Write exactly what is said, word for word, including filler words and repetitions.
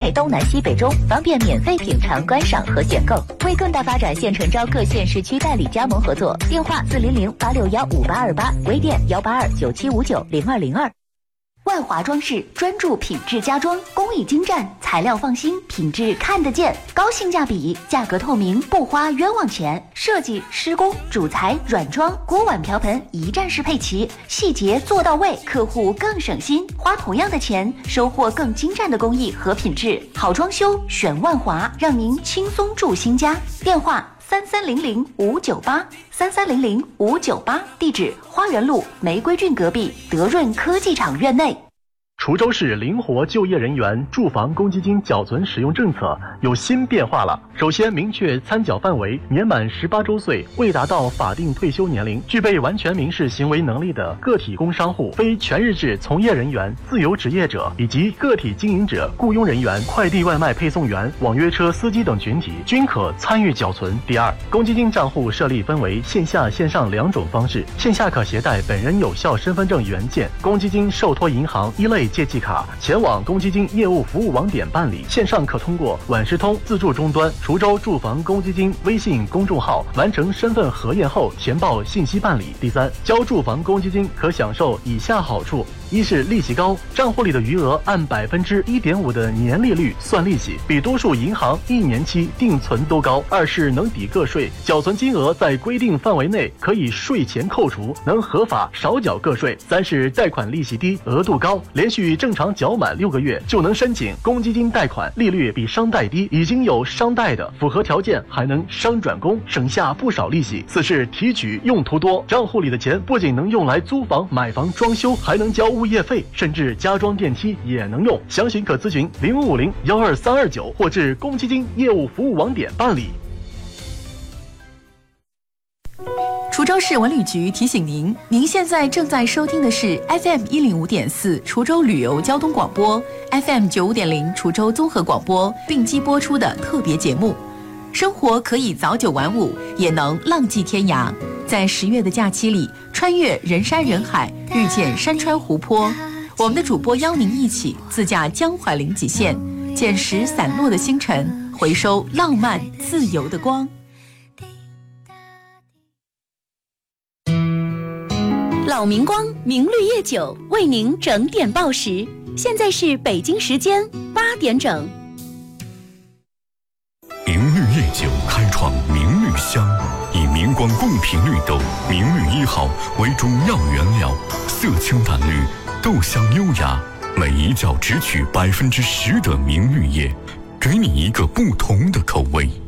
内东南西北中，方便免费品尝、观赏和选购。为更大发展，现诚招各县市区代理加盟合作，电话四零零八六幺五八二八，微店幺八二九七五九零二零二。万华装饰专注品质家装，工艺精湛，材料放心，品质看得见，高性价比，价格透明，不花冤枉钱。设计、施工、主材、软装、锅碗瓢盆一站式配齐，细节做到位，客户更省心。花同样的钱，收获更精湛的工艺和品质。好装修选万华，让您轻松住新家。电话三三零零五九八三三零零五九八，地址花园路玫瑰郡隔壁德润科技厂院内。 滁州市灵活就业人员住房公积金缴存使用政策有新变化了。首先明确参缴范围，年满十八周岁未达到法定退休年龄，具备完全民事行为能力的个体工商户、非全日制从业人员、自由职业者以及个体经营者、雇佣人员、快递外卖配送员、网约车司机等群体均可参与缴存。第二，公积金账户设立分为线下、线上两种方式。线下可携带本人有效身份证原件、公积金受托银行一类借记卡前往公积金业务服务网点办理，线上可通过晚时通自助终端、滁州住房公积金微信公众号完成身份核验后填报信息办理。第三，交住房公积金可享受以下好处：一是利息高，账户里的余额按百分之一点五的年利率算利息，比多数银行一年期定存都高；二是能抵个税，缴存金额在规定范围内可以税前扣除，能合法少缴个税；三是贷款利息低，额度高，连续正常缴满六个月就能申请公积金贷款，利率比商贷低，已经有商贷的符合条件还能商转公，省下不少利息。四是提取用途多，账户里的钱不仅能用来租房、买房、装修，还能交物业费，甚至加装电梯也能用。详情可咨询零五五零幺二三二九或至公积金业务服务网点办理。 滁州市文旅局提醒您，您现在正在收听的是 F M 一零五点四滁州旅游交通广播 ，F M 九五点零滁州综合广播并机播出的特别节目。生活可以早九晚五，也能浪迹天涯。在十月的假期里，穿越人山人海，遇见山川湖泊。我们的主播邀您一起自驾江淮临济县，捡拾散落的星辰，回收浪漫自由的光。老明光明绿叶酒为您整点报时，现在是北京时间八点整。 明绿叶酒开创明绿香，以明光贡品绿豆明绿一号为主要原料，色清淡绿，豆香优雅，每一窖只取百分之十的明绿叶，给你一个不同的口味。